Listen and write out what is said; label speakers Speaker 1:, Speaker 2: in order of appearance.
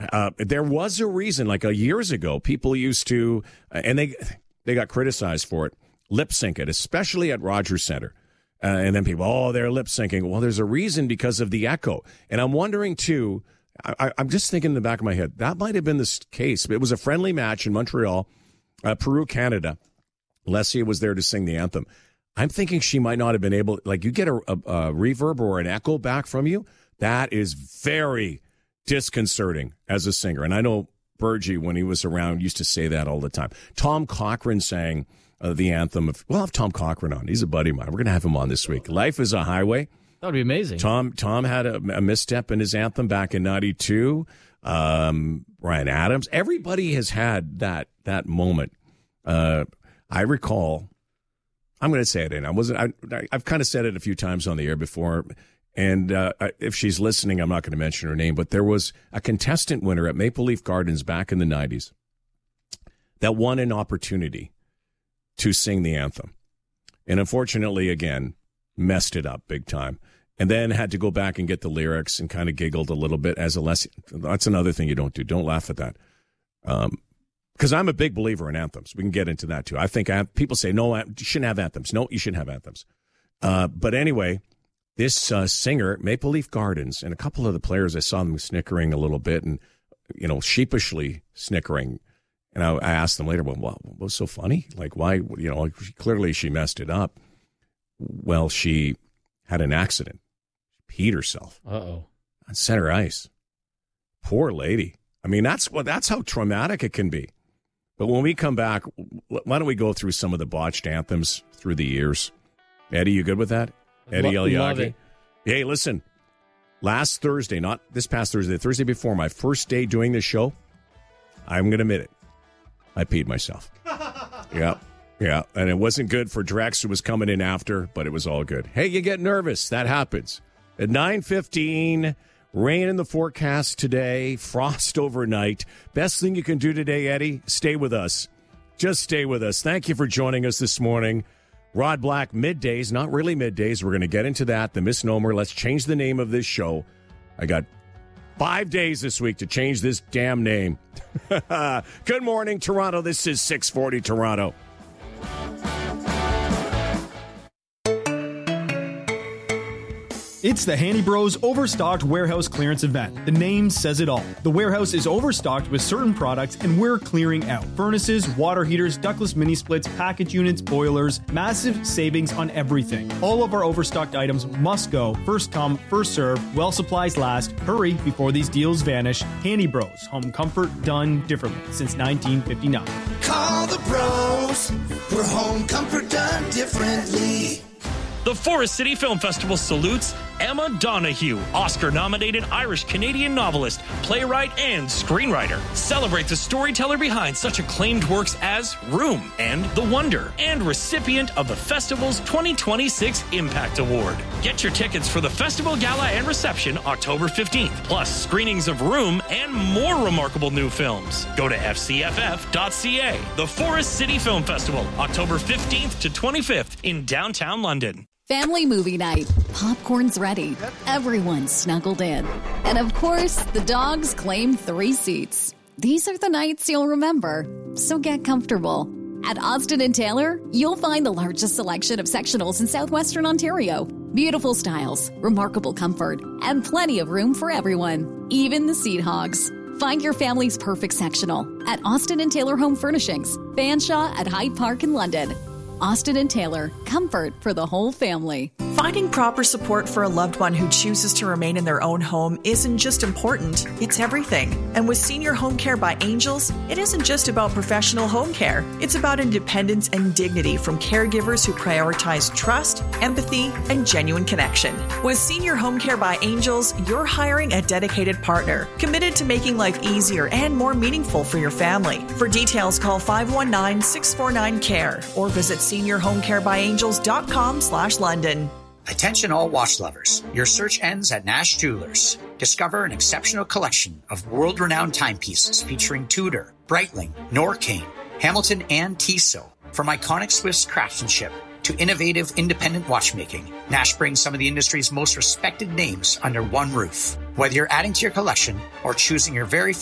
Speaker 1: There was a reason, like years ago, people used to, and they got criticized for it, lip sync it, especially at Rogers Centre. And then people, they're lip syncing. Well, there's a reason because of the echo. And I'm wondering, too, I'm just thinking in the back of my head, that might have been the case. It was a friendly match in Montreal, Peru, Canada. Lesia was there to sing the anthem. I'm thinking she might not have been able, like you get a reverb or an echo back from you. That is very disconcerting as a singer. And I know Bergie, when he was around, used to say that all the time. Tom Cochrane sang the anthem. We'll have Tom Cochrane on. He's a buddy of mine. We're going to have him on this week. Life is a Highway.
Speaker 2: That would be amazing.
Speaker 1: Tom had a misstep in his anthem back in 92. Ryan Adams. Everybody has had that moment. I recall, I'm going to say it, and I've kind of said it a few times on the air before, and if she's listening, I'm not going to mention her name, but there was a contestant winner at Maple Leaf Gardens back in the 90s that won an opportunity to sing the anthem. And unfortunately, again, messed it up big time. And then had to go back and get the lyrics and kind of giggled a little bit as a lesson. That's another thing you don't do. Don't laugh at that. Because I'm a big believer in anthems. We can get into that, too. I think people say, no, you shouldn't have anthems. No, you shouldn't have anthems. But anyway, this singer, Maple Leaf Gardens, and a couple of the players, I saw them snickering a little bit and, sheepishly snickering. And I asked them later, well, what was so funny? Like, why, clearly she messed it up. Well, she had an accident. She peed herself.
Speaker 2: Uh-oh.
Speaker 1: On center ice. Poor lady. I mean, that's how traumatic it can be. But when we come back, why don't we go through some of the botched anthems through the years? Eddie, you good with that? Eddie Eliagi? Hey, listen. Last Thursday, not this past Thursday, the Thursday before, my first day doing this show, I'm going to admit it. I peed myself. Yeah. And it wasn't good for Drex, who was coming in after, but it was all good. Hey, you get nervous. That happens. At 9:15, rain in the forecast today, frost overnight. Best thing you can do today, Eddie, stay with us. Just stay with us. Thank you for joining us this morning. Rod Black, middays, not really middays. We're going to get into that, the misnomer. Let's change the name of this show. I got 5 days this week to change this damn name. Good morning, Toronto. This is 640 Toronto.
Speaker 3: It's the Handy Bros Overstocked Warehouse Clearance Event. The name says it all. The warehouse is overstocked with certain products, and we're clearing out. Furnaces, water heaters, ductless mini splits, package units, boilers, massive savings on everything. All of our overstocked items must go. First come, first serve, while supplies last. Hurry before these deals vanish. Handy Bros, home comfort done differently since 1959.
Speaker 4: Call the bros for home comfort done differently.
Speaker 5: The Forest City Film Festival salutes Emma Donoghue, Oscar-nominated Irish-Canadian novelist, playwright, and screenwriter. Celebrate the storyteller behind such acclaimed works as Room and The Wonder, and recipient of the festival's 2026 Impact Award. Get your tickets for the festival gala and reception October 15th, plus screenings of Room and more remarkable new films. Go to fcff.ca. The Forest City Film Festival, October 15th to 25th in downtown London.
Speaker 6: Family movie night. Popcorn's ready. Everyone's snuggled in. And of course, the dogs claim 3 seats. These are the nights you'll remember, so get comfortable. At Austin & Taylor, you'll find the largest selection of sectionals in southwestern Ontario. Beautiful styles, remarkable comfort, and plenty of room for everyone, even the seat hogs. Find your family's perfect sectional at Austin & Taylor Home Furnishings, Fanshawe at Hyde Park in London. Austin & Taylor, comfort for the whole family.
Speaker 7: Finding proper support for a loved one who chooses to remain in their own home isn't just important, it's everything. And with Senior Home Care by Angels, it isn't just about professional home care. It's about independence and dignity from caregivers who prioritize trust, empathy, and genuine connection. With Senior Home Care by Angels, you're hiring a dedicated partner, committed to making life easier and more meaningful for your family. For details, call 519-649-CARE or visit seniorhomecarebyangels.com/London.
Speaker 8: Attention all watch lovers. Your search ends at Nash Jewelers. Discover an exceptional collection of world-renowned timepieces featuring Tudor, Breitling, Norqain, Hamilton, and Tissot. From iconic Swiss craftsmanship to innovative independent watchmaking, Nash brings some of the industry's most respected names under one roof. Whether you're adding to your collection or choosing your very